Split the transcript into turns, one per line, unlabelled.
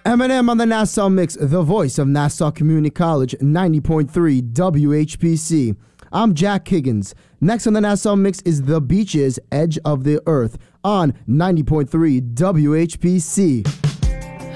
Eminem on the Nassau Mix, the voice of Nassau Community College, 90.3 WHPC. I'm Jack Higgins. Next on the Nassau Mix is The Beaches, Edge of the Earth on 90.3 WHPC.